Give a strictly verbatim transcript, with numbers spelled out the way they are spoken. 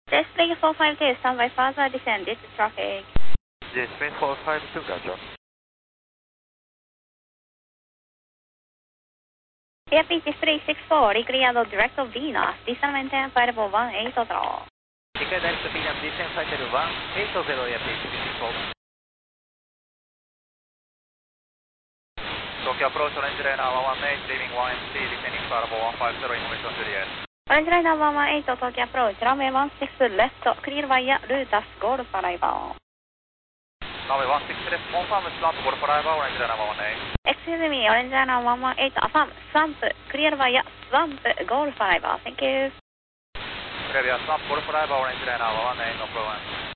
J Spring four five two, standby further descend into traffic. J Spring four five two, gotcha. Air P T three six four, recleared direct of Venus, descent maintain flight level one eight zero. Declare direct of Venus, descent flight level one eight zero, Air P T three six four. Tokyo approach, orange liner one one eight, leaving one M C, descending flight level one five zero, information Juliet. Orange liner one one eight, Tokyo approach, runway one six left, clear via Lutas, Golf arrival. Runway one six left, confirm slump, Golf arrival, orange liner one one eight. Excuse me, orange liner one one eight, affirm, swamp, clear via swamp, Golf arrival, thank you. Clear via swamp, Golf arrival, orange liner one one eight, no problem.